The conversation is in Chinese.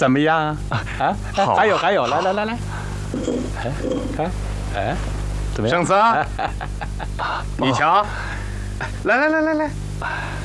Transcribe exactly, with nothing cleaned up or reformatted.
怎么样啊？啊， 好， 还有还有，来来来来，哎，看，哎，怎么样？ 圣子，你瞧，来来来来来。